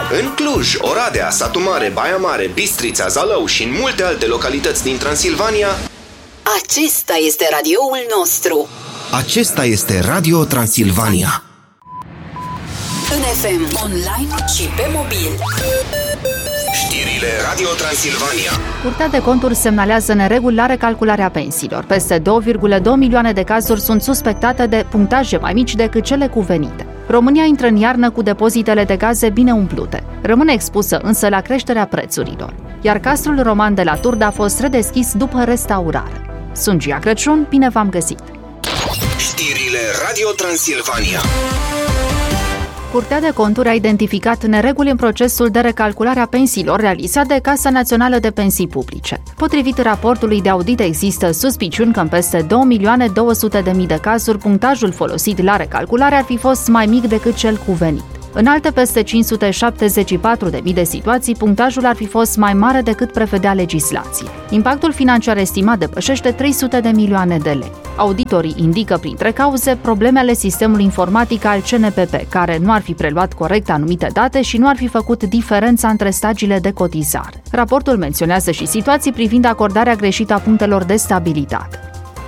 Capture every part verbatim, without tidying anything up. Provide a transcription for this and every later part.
În Cluj, Oradea, Satu Mare, Baia Mare, Bistrița, Zalău și în multe alte localități din Transilvania. Acesta este radioul nostru. Acesta este Radio Transilvania. În F M, online și pe mobil. Știrile Radio Transilvania. Curtea de Conturi semnalează nereguli la recalcularea pensiilor. Peste două virgulă doi milioane de cazuri sunt suspectate de punctaje mai mici decât cele cuvenite. România intră în iarnă cu depozitele de gaze bine umplute. Rămâne expusă însă la creșterea prețurilor. Iar castrul roman de la Turda a fost redeschis după restaurare. Sunt Gia Crăciun, bine v-am găsit! Știrile Radio Transilvania. Curtea de Conturi a identificat nereguli în procesul de recalculare a pensiilor realizat de Casa Națională de Pensii Publice. Potrivit raportului de audit, există suspiciuni că în peste două milioane două sute de mii de cazuri punctajul folosit la recalculare ar fi fost mai mic decât cel cuvenit. În alte peste cinci sute șaptezeci și patru de mii de situații, punctajul ar fi fost mai mare decât prevedea legislație. Impactul financiar estimat depășește trei sute de milioane de lei. Auditorii indică printre cauze probleme ale sistemului informatic al C N P P, care nu ar fi preluat corect anumite date și nu ar fi făcut diferența între stagiile de cotizare. Raportul menționează și situații privind acordarea greșită a punctelor de stabilitate.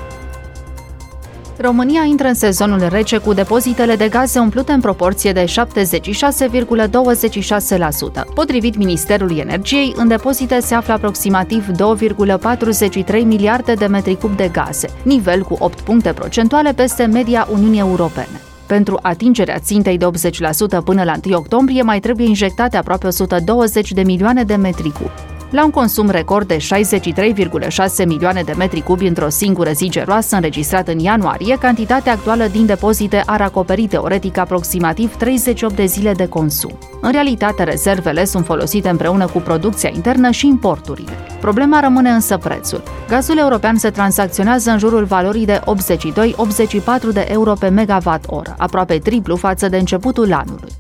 România intră în sezonul rece cu depozitele de gaze umplute în proporție de șaptezeci și șase virgulă douăzeci și șase la sută. Potrivit Ministerului Energiei, în depozite se află aproximativ doi virgulă patruzeci și trei miliarde de metri cub de gaze, nivel cu opt puncte procentuale peste media Uniunii Europene. Pentru atingerea țintei de optzeci la sută până la întâi octombrie mai trebuie injectate aproape o sută douăzeci de milioane de metri cub. La un consum record de șaizeci și trei virgulă șase milioane de metri cubi într-o singură zi geroasă înregistrat în ianuarie, cantitatea actuală din depozite ar acoperi teoretic aproximativ treizeci și opt de zile de consum. În realitate, rezervele sunt folosite împreună cu producția internă și importurile. Problema rămâne însă prețul. Gazul european se tranzacționează în jurul valorii de optzeci și doi - optzeci și patru de euro pe megawatt-oră, aproape triplu față de începutul anului.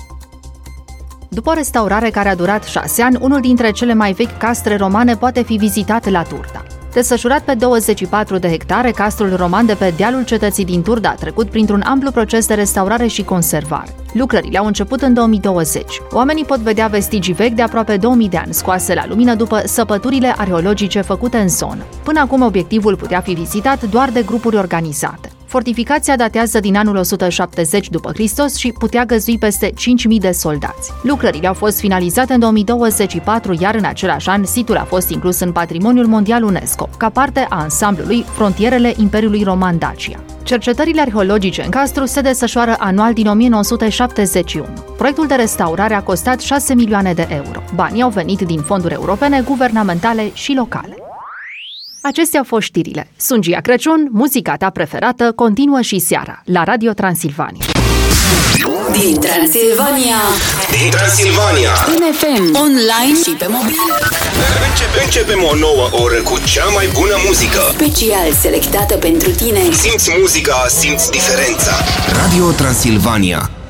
După o restaurare care a durat șase ani, unul dintre cele mai vechi castre romane poate fi vizitat la Turda. Desfășurat pe douăzeci și patru de hectare, castrul roman de pe dealul cetății din Turda a trecut printr-un amplu proces de restaurare și conservare. Lucrările au început în două mii douăzeci. Oamenii pot vedea vestigii vechi de aproape două mii de ani, scoase la lumină după săpăturile arheologice făcute în zonă. Până acum, obiectivul putea fi vizitat doar de grupuri organizate. Fortificația datează din anul o sută șaptezeci după Hristos și putea găzdui peste cinci mii de soldați. Lucrările au fost finalizate în două mii douăzeci și patru, iar în același an situl a fost inclus în Patrimoniul Mondial UNESCO, ca parte a ansamblului Frontierele Imperiului Roman-Dacia. Cercetările arheologice în castru se desfășoară anual din o mie nouă sute șaptezeci și unu. Proiectul de restaurare a costat șase milioane de euro. Banii au venit din fonduri europene, guvernamentale și locale. Acestea au fost știrile. Sunt Gia Crăciun, muzica ta preferată continuă și seara la Radio Transilvania. Din Transilvania. Din Transilvania. În F M, online și pe mobil. Începe, începem o nouă oră cu cea mai bună muzică. Special selectată pentru tine. Simți muzica, simți diferența. Radio Transilvania.